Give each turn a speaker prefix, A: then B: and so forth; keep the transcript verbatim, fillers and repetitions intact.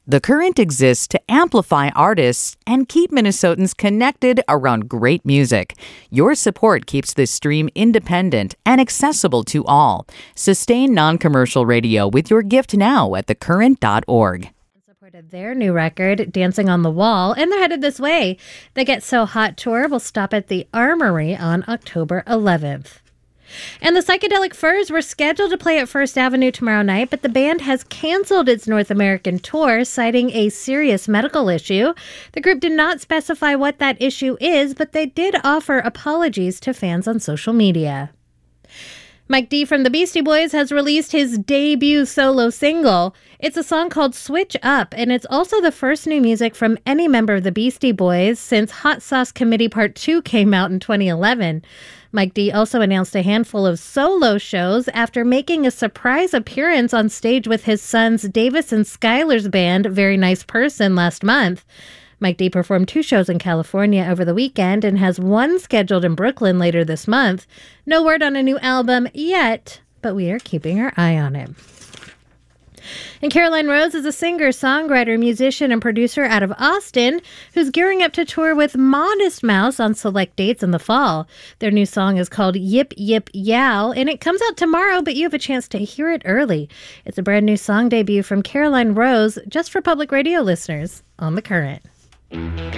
A: The Current exists to amplify artists and keep Minnesotans connected around great music. Your support keeps this stream independent and accessible to all. Sustain non-commercial radio with your gift now at the current dot org.
B: Supported their new record, Dancing on the Wall, and they're headed this way. The Get So Hot tour will stop at the Armory on October eleventh. And the Psychedelic Furs were scheduled to play at First Avenue tomorrow night, but the band has canceled its North American tour, citing a serious medical issue. The group did not specify what that issue is, but they did offer apologies to fans on social media. Mike D from the Beastie Boys has released his debut solo single. It's a song called Switch Up, and it's also the first new music from any member of the Beastie Boys since Hot Sauce Committee Part two came out in twenty eleven. Mike D also announced a handful of solo shows after making a surprise appearance on stage with his sons Davis and Skylar's band, Very Nice Person, last month. Mike D performed two shows in California over the weekend and has one scheduled in Brooklyn later this month. No word on a new album yet, but we are keeping our eye on it. And Caroline Rose is a singer, songwriter, musician, and producer out of Austin who's gearing up to tour with Modest Mouse on select dates in the fall. Their new song is called Yip Yip Yow, and it comes out tomorrow, but you have a chance to hear it early. It's a brand new song debut from Caroline Rose just for public radio listeners on The Current.